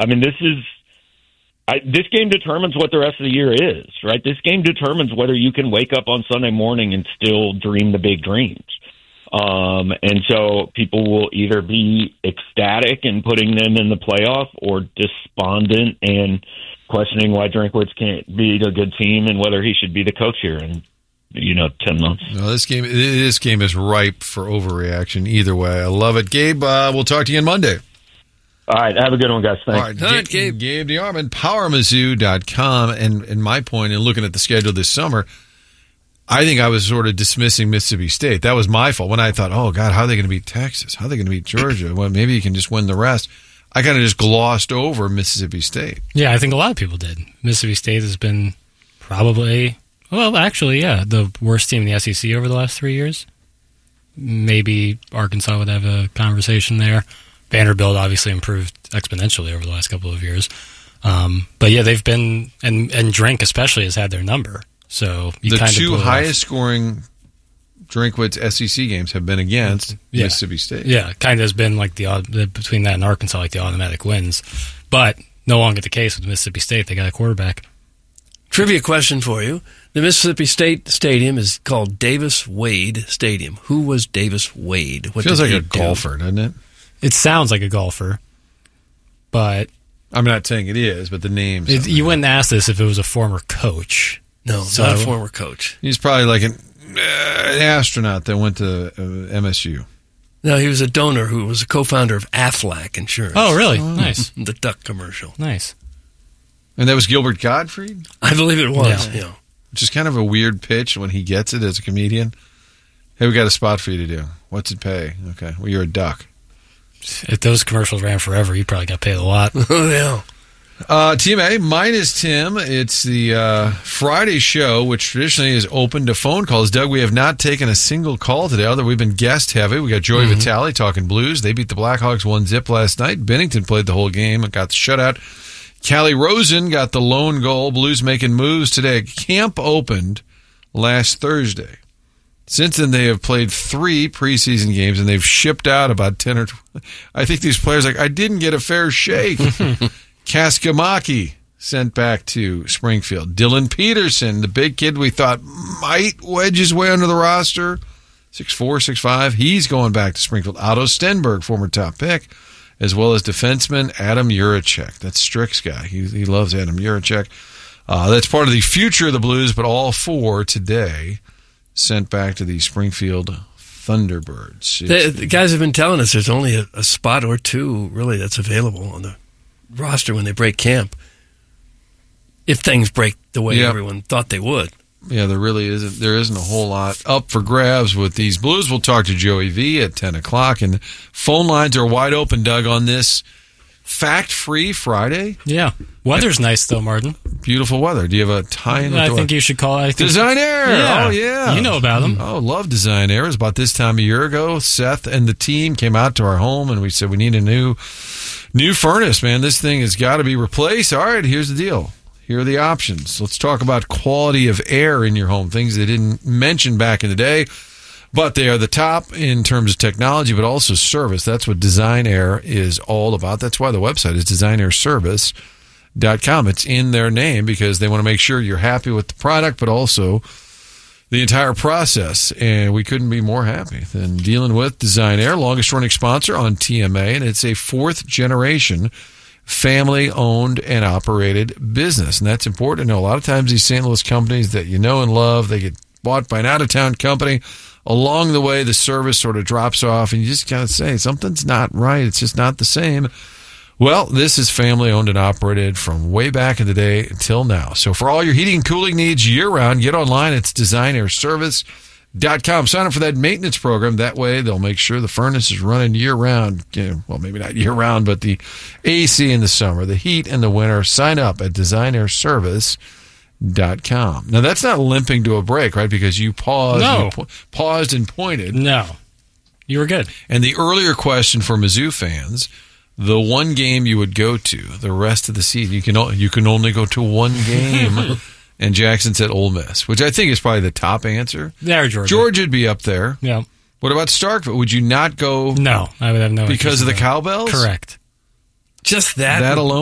I mean, this game determines what the rest of the year is, right? This game determines whether you can wake up on Sunday morning and still dream the big dreams. And so people will either be ecstatic in putting them in the playoff or despondent and questioning why Drinkwitz can't beat a good team and whether he should be the coach here in 10 months. No, this game is ripe for overreaction either way. I love it. Gabe, we'll talk to you on Monday. All right. Have a good one, guys. Thanks. All right, Gabe DeArmond, PowerMizzou.com. And my point in looking at the schedule this summer, I think I was sort of dismissing Mississippi State. That was my fault when I thought, oh, God, how are they going to beat Texas? How are they going to beat Georgia? Well, maybe you can just win the rest. I kind of just glossed over Mississippi State. Yeah, I think a lot of people did. Mississippi State has been probably, the worst team in the SEC over the last 3 years. Maybe Arkansas would have a conversation there. Vanderbilt obviously improved exponentially over the last couple of years. But yeah, they've been, and Drink especially has had their number. So the two highest scoring Drinkwitz SEC games have been against Mississippi State. Yeah, kind of has been like between that and Arkansas, like the automatic wins. But no longer the case with Mississippi State. They got a quarterback. Trivia question for you. The Mississippi State Stadium is called Davis Wade Stadium. Who was Davis Wade? What feels like a golfer, doesn't it? It sounds like a golfer, but I'm not saying it is, but the name. You wouldn't ask this if it was a former coach. No, not a former coach. He's probably like an astronaut that went to MSU. No, he was a donor who was a co-founder of Aflac Insurance. Oh, really? Nice. The duck commercial. Nice. And that was Gilbert Gottfried? I believe it was, yeah. Which is kind of a weird pitch when he gets it as a comedian. Hey, we got a spot for you to do. What's it pay? Okay, well, you're a duck. If those commercials ran forever, you probably got paid a lot. Oh, yeah. Team A, mine is Tim. It's the Friday show, which traditionally is open to phone calls. Doug, we have not taken a single call today, although we've been guest heavy. We got Joey Vitale talking Blues. They beat the Blackhawks 1-0 last night. Bennington played the whole game and got the shutout. Callie Rosen got the lone goal. Blues making moves today. Camp opened last Thursday. Since then, they have played 3 preseason games, and they've shipped out about 10 or 12. I think these players I didn't get a fair shake. Kaskamaki sent back to Springfield. Dylan Peterson, the big kid we thought might wedge his way under the roster, 6'4", 6'5", he's going back to Springfield. Otto Stenberg, former top pick, as well as defenseman Adam Juracek. That's Strick's guy. He loves Adam Juracek. That's part of the future of the Blues, but all 4 today sent back to the Springfield Thunderbirds. The guys have been telling us there's only a spot or 2, really, that's available on the roster when they break camp. If things break the way everyone thought they would. Yeah, there really isn't. There isn't a whole lot up for grabs with these Blues. We'll talk to Joey V at 10 o'clock, and phone lines are wide open, Doug, on this fact-free Friday. Yeah. Weather's nice, though, Martin. Beautiful weather. Do you have a tie-in? I think you should call it. Design Air. Yeah. Oh, yeah. You know about them. Oh, love Design Air. It was about this time a year ago. Seth and the team came out to our home, and we said we need a new furnace, man. This thing has got to be replaced. All right, here's the deal. Here are the options. Let's talk about quality of air in your home, things they didn't mention back in the day, but they are the top in terms of technology, but also service. That's what Design Air is all about. That's why the website is designairservice.com. It's in their name because they want to make sure you're happy with the product, but also the entire process. And we couldn't be more happy than dealing with Design Air, longest running sponsor on TMA, and it's a 4th generation family-owned and operated business. And that's important to know. A lot of times these St. Louis companies that you know and love, they get bought by an out-of-town company. Along the way, the service sort of drops off, and you just got to say, something's not right. It's just not the same. Well, this is family-owned and operated from way back in the day until now. So for all your heating and cooling needs year-round, get online. It's designairservice.com. Sign up for that maintenance program. That way, they'll make sure the furnace is running year-round. Well, maybe not year-round, but the AC in the summer, the heat in the winter. Sign up at designairservice.com. Now, that's not limping to a break, right? Because you paused, No. paused and pointed. No. You were good. And the earlier question for Mizzou fans, the one game you would go to the rest of the season, you can only go to one game. And Jackson said Ole Miss, which I think is probably the top answer. There, Georgia. Georgia'd be up there. Yeah. What about Starkville? Would you not go? No, I would have no because of the cowbells? Correct. Just that alone?